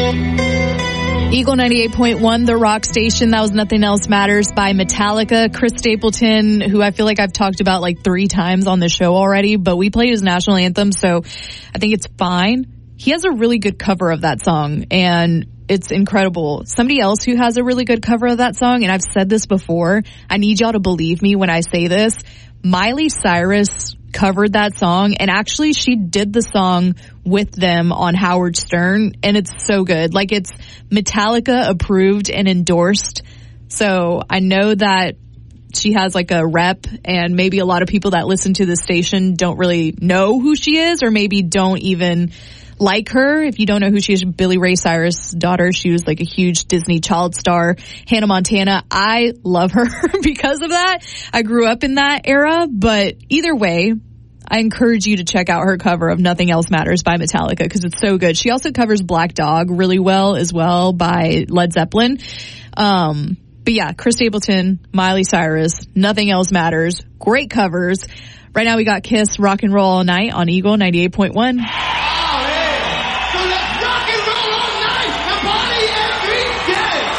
Eagle 98.1, the rock station. That was Nothing Else Matters by Metallica. Chris Stapleton, who I feel like I've talked about like 3 times on the show already, but we played his national anthem, so I think it's fine. He has a really good cover of that song, and it's incredible. Somebody else who has a really good cover of that song, and I've said this before, I need y'all to believe me when I say this, Miley Cyrus covered that song, and actually she did the song with them on Howard Stern, and it's so good. Like, it's Metallica approved and endorsed, so I know that she has like a rep, and maybe a lot of people that listen to the station don't really know who she is, or maybe don't even like her. If you don't know who she is, Billy Ray Cyrus' daughter. She was like a huge Disney child star. Hannah Montana. I love her because of that. I grew up in that era, but either way, I encourage you to check out her cover of Nothing Else Matters by Metallica because it's so good. She also covers Black Dog really well as well by Led Zeppelin. But yeah, Chris Stapleton, Miley Cyrus, Nothing Else Matters. Great covers. Right now we got Kiss, Rock and Roll All Night on Eagle 98.1.